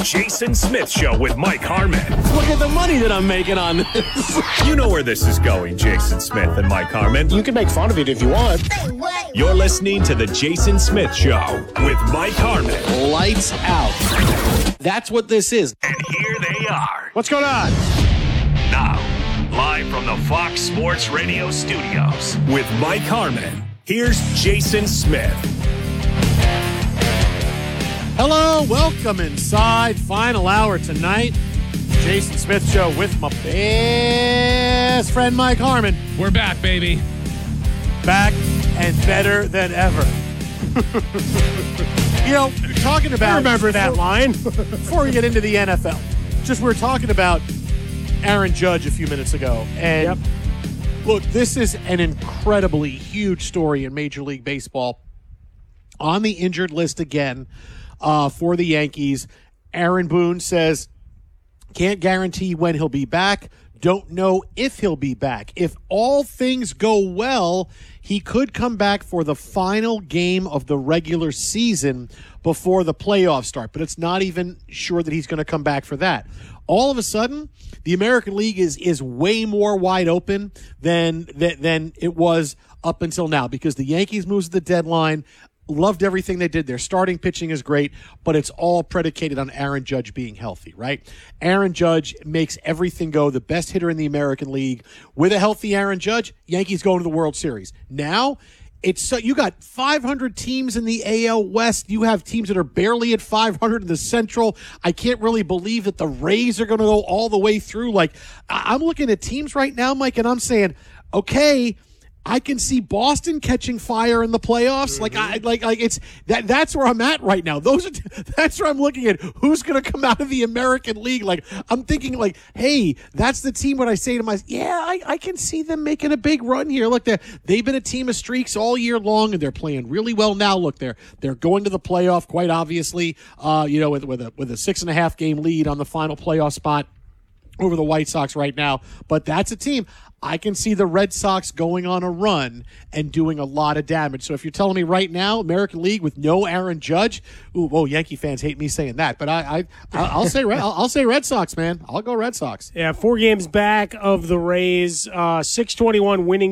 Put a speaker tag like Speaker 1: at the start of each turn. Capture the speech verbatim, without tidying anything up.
Speaker 1: Jason Smith Show with Mike Harmon.
Speaker 2: Look at the money that I'm making on this.
Speaker 1: You know where this is going, Jason Smith and Mike Harmon.
Speaker 2: You can make fun of it if you want.
Speaker 1: You're listening to the Jason Smith Show with Mike Harmon.
Speaker 2: Lights out. That's what this is.
Speaker 1: And here they are.
Speaker 2: What's going on?
Speaker 1: Now, live from the Fox Sports Radio studios with Mike Harmon. Here's Jason Smith.
Speaker 2: Hello, welcome inside. Final hour tonight. Jason Smith Show with my best friend Mike Harmon.
Speaker 3: We're back, baby.
Speaker 2: Back and better than ever. You know, you're talking about...
Speaker 4: I remember that line.
Speaker 2: Before we get into the N F L, just we were talking about Aaron Judge a few minutes ago. And
Speaker 4: Yep.
Speaker 2: look, this is an incredibly huge story in Major League Baseball. On the injured list again uh, for the Yankees, Aaron Boone says, can't guarantee when he'll be back. Don't know if he'll be back. If all things go well, he could come back for the final game of the regular season before the playoffs start. But it's not even sure that he's going to come back for that. All of a sudden, the American League is is way more wide open than than, than it was up until now because the Yankees moves to the deadline. Loved everything they did. Their starting pitching is great, but it's all predicated on Aaron Judge being healthy, right? Aaron Judge makes everything go. The best hitter in the American League. With a healthy Aaron Judge, Yankees going to the World Series. Now, it's so you got five hundred teams in the A L West. You have teams that are barely at five hundred in the Central. I can't really believe that the Rays are going to go all the way through. Like, I'm looking at teams right now, Mike, and I'm saying, okay, I can see Boston catching fire in the playoffs. Mm-hmm. Like I like like it's that that's where I'm at right now. Those are that's where I'm looking at who's going to come out of the American League. Like I'm thinking like, hey, that's the team. What I say to myself, yeah, I, I can see them making a big run here. Look, they they've been a team of streaks all year long, and they're playing really well now. Look, they're they're going to the playoff quite obviously. Uh, you know, with with a with a six and a half game lead on the final playoff spot over the White Sox right now. But that's a team. I can see the Red Sox going on a run and doing a lot of damage. So if you're telling me right now, American League with no Aaron Judge, ooh, whoa, Yankee fans hate me saying that, but I, I, I'll say, I'll, I'll say Red Sox, man. I'll go Red Sox.
Speaker 4: Yeah, four games back of the Rays, uh, six twenty-one winning